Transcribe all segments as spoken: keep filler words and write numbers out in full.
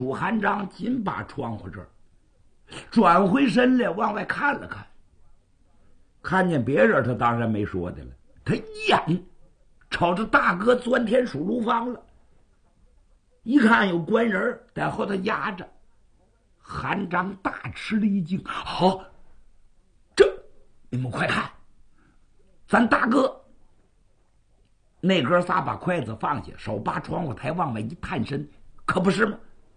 楚汉章紧把窗户这儿转回身来，往外看了看，看见别人，他当然没说的了。他一眼瞅着大哥钻天鼠卢芳了，一看有官人在后头压着，韩章大吃了一惊。好，这你们快看，咱大哥！那哥仨把筷子放下，手扒窗户台往外一探身，可不是吗？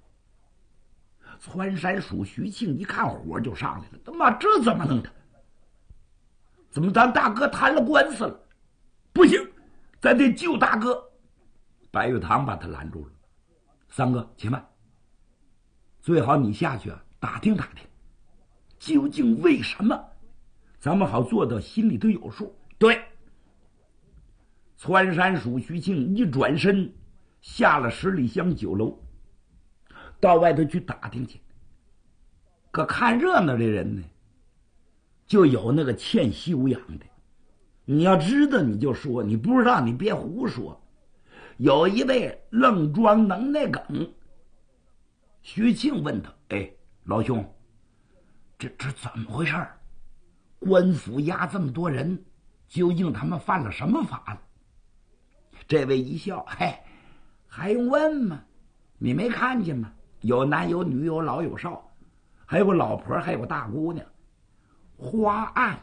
窜山鼠徐庆一看火就上来了，他妈这怎么弄的？怎么咱大哥摊了官司了？不行，咱得救大哥！白玉堂把他拦住了。三哥，且慢，最好你下去啊，打听打听，究竟为什么，咱们好做到心里头有数。对。窜山鼠徐庆一转身，下了十里香酒楼，到外头去打听去。可看热闹的人呢，就有那个欠修养的。你要知道你就说，你不知道你别胡说。有一位愣装能耐梗，徐庆问他：“哎，老兄，这这怎么回事？官府押这么多人，究竟他们犯了什么法了？”这位一笑：“嘿，还用问吗？你没看见吗？有男有女，有老有少，还有个老婆，还有个大姑娘。花案，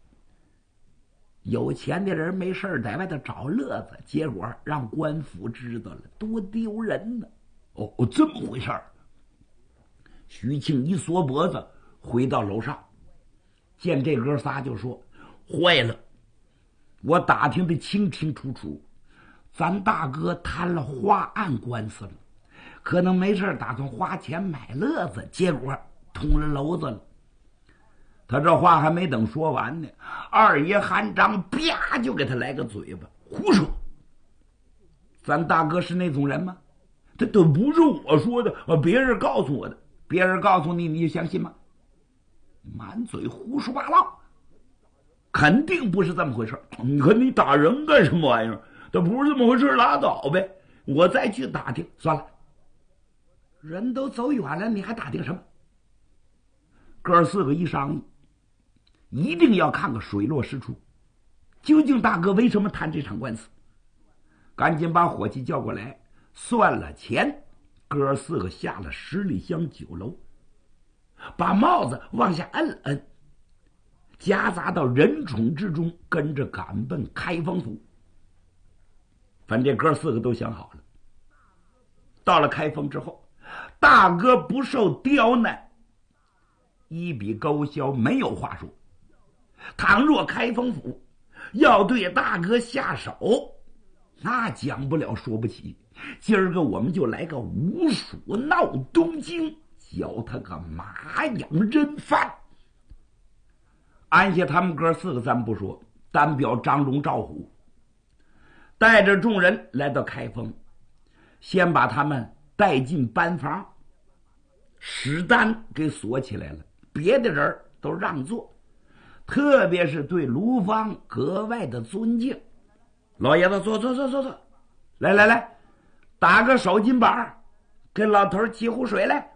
有钱的人没事在外头找乐子，结果让官府知道了，多丢人呢！”哦哦，这么回事儿。徐庆一缩脖子，回到楼上，见这哥仨就说：“坏了，我打听得清清楚楚。咱大哥摊了花案官司了，可能没事打算花钱买乐子，结果捅了娄子了。”他这话还没等说完呢，二爷韩章啪就给他来个嘴巴：“胡说！咱大哥是那种人吗？这都不是我说的，别人告诉我的。别人告诉你，你就相信吗？满嘴胡说八道，肯定不是这么回事。你看你打人干什么玩意儿？这不是这么回事，拉倒呗。我再去打听。算了，人都走远了，你还打听什么？”哥四个一商议，一定要看个水落石出，究竟大哥为什么谈这场官司？赶紧把伙计叫过来，算了钱，哥四个下了十里香酒楼，把帽子往下摁了摁，夹杂到人宠之中，跟着赶奔开封府。反正哥四个都想好了，到了开封之后，大哥不受刁难，一笔勾销，没有话说。倘若开封府要对大哥下手，那讲不了说不起。今儿个我们就来个五鼠闹东京，叫他个马养人饭。安下他们哥四个咱不说，单表张龙赵虎带着众人来到开封，先把他们带进班房，史丹给锁起来了，别的人都让座，特别是对卢芳格外的尊敬。老爷子，坐坐坐坐坐，来来来，打个手巾板，给老头沏壶水来。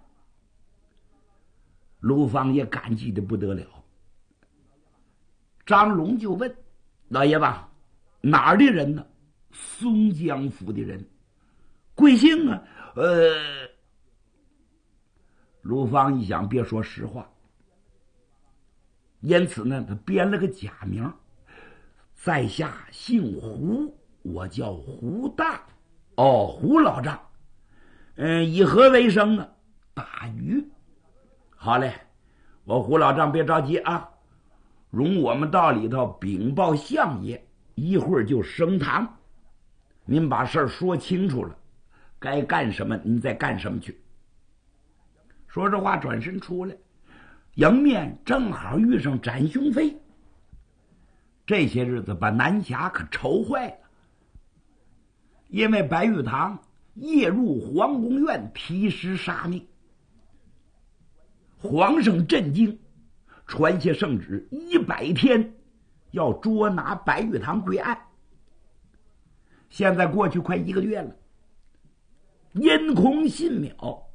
卢芳也感激的不得了。张龙就问：“老爷子，哪儿的人呢？”“松江府的人。”“贵姓啊？”“呃。”卢芳一想，别说实话，因此呢，他编了个假名，在下姓胡，我叫胡大。哦，胡老丈。嗯，以何为生啊？打鱼。好嘞，我胡老丈别着急啊，容我们到里头禀报相爷，一会儿就升堂。您把事儿说清楚了，该干什么您再干什么去。说这话转身出来，迎面正好遇上展雄飞。这些日子把南侠可愁坏了，因为白玉堂夜入皇宫院提尸杀命，皇上震惊，传下圣旨，一百天要捉拿白玉堂归案。现在过去快一个月了，因恐信渺，